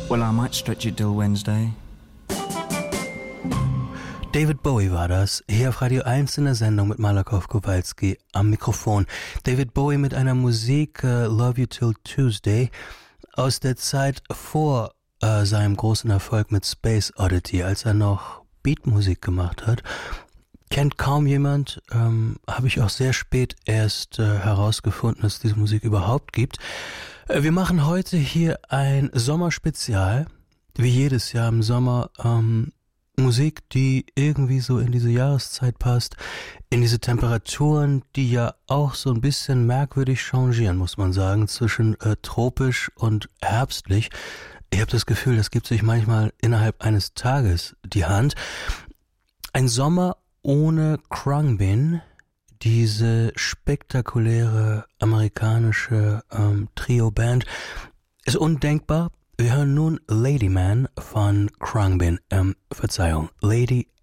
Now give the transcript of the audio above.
Well, I might stretch it till Wednesday. David Bowie war das, hier auf Radio 1 in der Sendung mit Malakoff Kowalski am Mikrofon. David Bowie mit einer Musik Love You Till Tuesday aus der Zeit vor seinem großen Erfolg mit Space Oddity, als er noch Beatmusik gemacht hat. Kennt kaum jemand, habe ich auch sehr spät erst herausgefunden, dass es diese Musik überhaupt gibt. Wir machen heute hier ein Sommerspezial, wie jedes Jahr im Sommer, Musik, die irgendwie so in diese Jahreszeit passt, in diese Temperaturen, die ja auch so ein bisschen merkwürdig changieren, muss man sagen, zwischen tropisch und herbstlich. Ich habe das Gefühl, das gibt sich manchmal innerhalb eines Tages die Hand. Ein Sommer ohne Khruangbin, diese spektakuläre amerikanische Trio-Band, ist undenkbar. Wir hören nun Lady Man von Khruangbin. Verzeihung, Lady